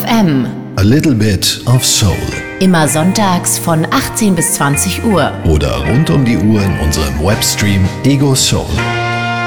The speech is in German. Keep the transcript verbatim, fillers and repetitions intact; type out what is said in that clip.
M. A little bit of soul. Immer sonntags von achtzehn bis zwanzig Uhr. Oder rund um die Uhr in unserem Webstream Ego Soul.